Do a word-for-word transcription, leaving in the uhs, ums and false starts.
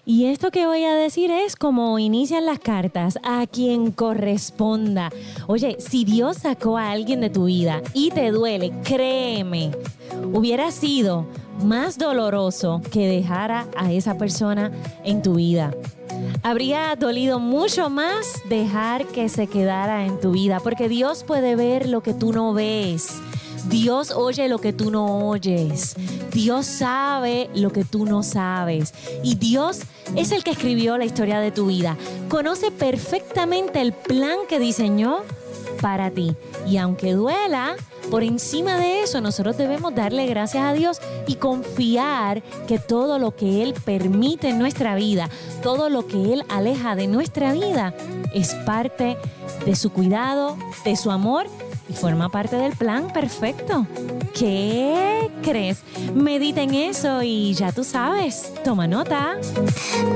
Y esto que voy a decir es como inician las cartas, a quien corresponda. Oye, si Dios sacó a alguien de tu vida y te duele, créeme, hubiera sido más doloroso que dejara a esa persona en tu vida. Habría dolido mucho más dejar que se quedara en tu vida, porque Dios puede ver lo que tú no ves. Dios oye lo que tú no oyes. Dios sabe lo que tú no sabes. Y Dios es el que escribió la historia de tu vida. Conoce perfectamente el plan que diseñó para ti. Y aunque duela, por encima de eso, nosotros debemos darle gracias a Dios y confiar que todo lo que Él permite en nuestra vida, todo lo que Él aleja de nuestra vida, es parte de su cuidado, de su amor y forma parte del plan perfecto. ¿Qué crees? Medita en eso y ya tú sabes, toma nota.